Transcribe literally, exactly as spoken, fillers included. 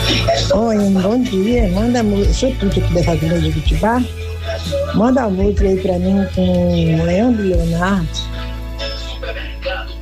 Oi, bom dia. Manda a música. Sou tudo aqui dessa Vila de Cutibá. Manda a música aí pra mim com o Leandro Leonardo.